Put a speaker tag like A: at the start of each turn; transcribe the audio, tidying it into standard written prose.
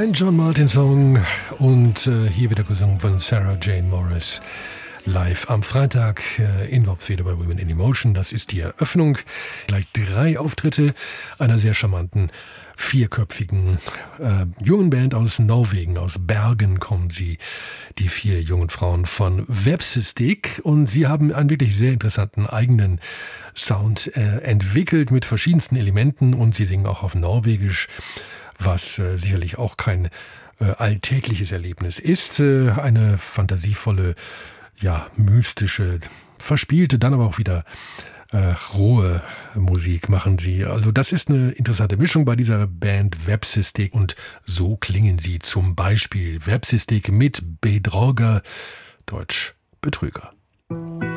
A: Ein John Martin-Song und hier wieder gesungen von Sarah Jane Morris. Live am Freitag in Worpswede bei Women in Emotion. Das ist die Eröffnung. Gleich 3 Auftritte einer sehr charmanten, 4-köpfigen jungen Band aus Norwegen. Aus Bergen kommen sie, die 4 jungen Frauen von Vepsestek. Und sie haben einen wirklich sehr interessanten eigenen Sound entwickelt mit verschiedensten Elementen. Und sie singen auch auf Norwegisch, was sicherlich auch kein alltägliches Erlebnis ist. Eine fantasievolle, ja, mystische, verspielte, dann aber auch wieder rohe Musik machen sie. Also das ist eine interessante Mischung bei dieser Band Vepsestek und so klingen sie zum Beispiel. Vepsestek mit Bedrogger, Deutsch Betrüger.